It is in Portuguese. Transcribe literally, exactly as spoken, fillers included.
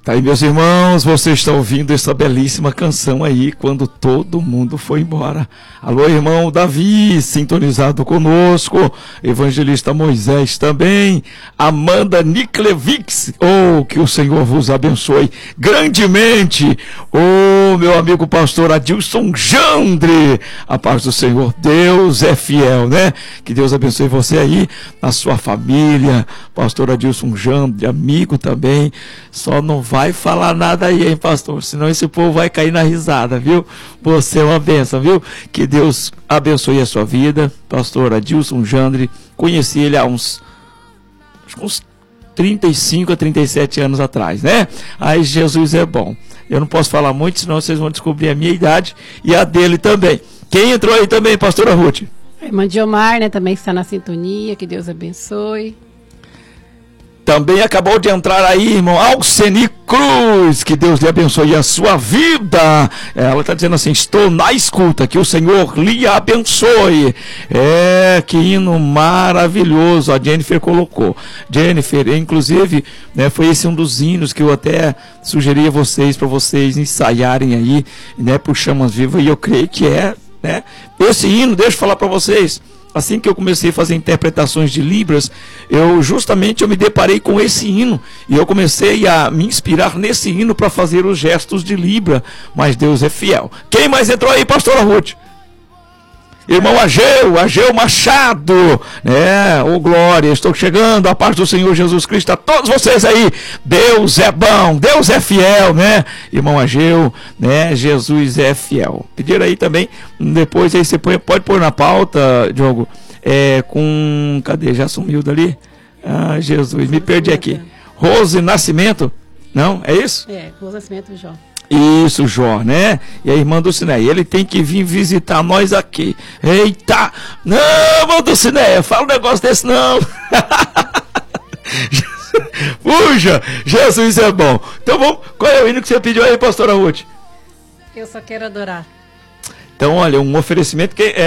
Tá aí, meus irmãos, você está ouvindo essa belíssima canção aí, Quando Todo Mundo Foi Embora. Alô, irmão Davi, sintonizado conosco, evangelista Moisés também, Amanda Niklevix, oh, que o Senhor vos abençoe grandemente, oh, meu amigo pastor Adilson Jandre, a paz do Senhor, Deus é fiel, né? Que Deus abençoe você aí, na sua família, pastor Adilson Jandre, amigo também, só não vai falar nada aí, hein, pastor? Senão esse povo vai cair na risada, viu? Você é uma bênção, viu? Que Deus abençoe a sua vida. Pastor Adilson Jandre, conheci ele há uns, uns trinta e cinco a trinta e sete anos atrás, né? Aí Jesus é bom. Eu não posso falar muito, senão vocês vão descobrir a minha idade e a dele também. Quem entrou aí também, pastora Ruth? A irmã Diomar, né, também está na sintonia, que Deus abençoe. Também acabou de entrar aí, irmão Alceni Cruz, que Deus lhe abençoe a sua vida. Ela está dizendo assim, estou na escuta, que o Senhor lhe abençoe. É, que hino maravilhoso a Jennifer colocou. Jennifer, inclusive, né, foi esse um dos hinos que eu até sugeri a vocês, para vocês ensaiarem aí, né, por Chamas Vivas, e eu creio que é, né, esse hino, deixa eu falar para vocês. Assim que eu comecei a fazer interpretações de Libras, eu justamente eu me deparei com esse hino e eu comecei a me inspirar nesse hino para fazer os gestos de Libra, mas Deus é fiel. Quem mais entrou aí, pastora Ruth? Irmão Ageu, Ageu Machado, né? Ô glória, estou chegando, a paz do Senhor Jesus Cristo a todos vocês aí. Deus é bom, Deus é fiel, né? Irmão Ageu, né? Jesus é fiel. Pediram aí também, depois aí você põe, pode pôr na pauta, Diogo, é, com, cadê? Já sumiu dali? Ah, Jesus, me perdi aqui. Rose Nascimento, não? É isso? É, Rose Nascimento Jó. Isso, Jó, né? E a irmã Dulcinéia, ele tem que vir visitar nós aqui. Eita! Não, irmã Dulcinéia, fala um negócio desse não. Puxa, Jesus é bom. Então vamos, qual é o hino que você pediu aí, pastora Ruth? Eu só quero adorar. Então, olha, um oferecimento que é